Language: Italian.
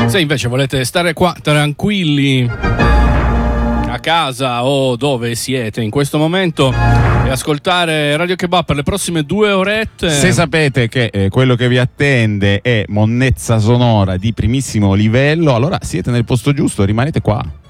Se invece volete stare qua tranquilli a casa o dove siete in questo momento e ascoltare Radio Kebab per le prossime 2 orette, se sapete che quello che vi attende è monnezza sonora di primissimo livello, allora siete nel posto giusto, rimanete qua.